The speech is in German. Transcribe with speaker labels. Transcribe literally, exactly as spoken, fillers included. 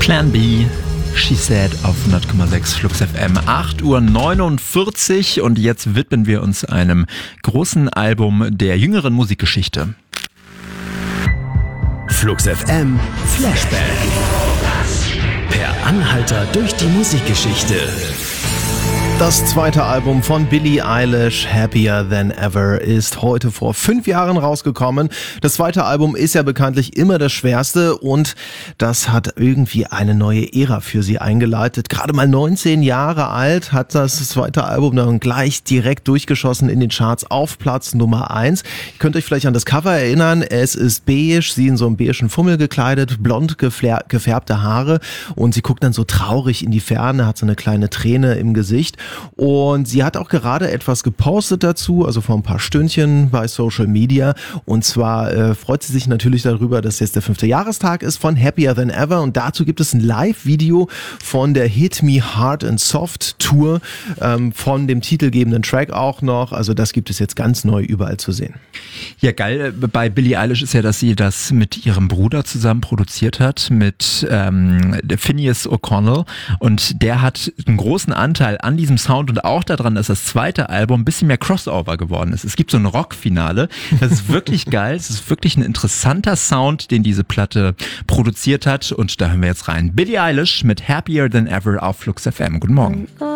Speaker 1: Plan B, She Said auf hundert Komma sechs Flux F M. acht Uhr neunundvierzig und jetzt widmen wir uns einem großen Album der jüngeren Musikgeschichte.
Speaker 2: Flux F M Flashback. Per Anhalter durch die Musikgeschichte.
Speaker 3: Das zweite Album von Billie Eilish, Happier Than Ever, ist heute vor fünf Jahren rausgekommen. Das zweite Album ist ja bekanntlich immer das schwerste und das hat irgendwie eine neue Ära für sie eingeleitet. Gerade mal neunzehn Jahre alt hat das zweite Album dann gleich direkt durchgeschossen in den Charts auf Platz Nummer eins. Ihr könnt euch vielleicht an das Cover erinnern. Es ist beige, sie in so einem beigen Fummel gekleidet, blond geflär- gefärbte Haare und sie guckt dann so traurig in die Ferne, hat so eine kleine Träne im Gesicht. Und sie hat auch gerade etwas gepostet dazu, also vor ein paar Stündchen bei Social Media. Und zwar äh, freut sie sich natürlich darüber, dass jetzt der fünfte Jahrestag ist von Happier Than Ever. Und dazu gibt es ein Live-Video von der Hit Me Hard and Soft Tour, ähm, von dem titelgebenden Track auch noch. Also das gibt es jetzt ganz neu überall zu sehen.
Speaker 1: Ja, geil bei Billie Eilish ist ja, dass sie das mit ihrem Bruder zusammen produziert hat, mit ähm, Phineas O'Connell. Und der hat einen großen Anteil an diesem Sound und auch daran, dass das zweite Album ein bisschen mehr Crossover geworden ist. Es gibt so ein Rockfinale. Das ist wirklich geil. Es ist wirklich ein interessanter Sound, den diese Platte produziert hat. Und da hören wir jetzt rein. Billie Eilish mit Happier Than Ever auf Flux F M. Guten Morgen.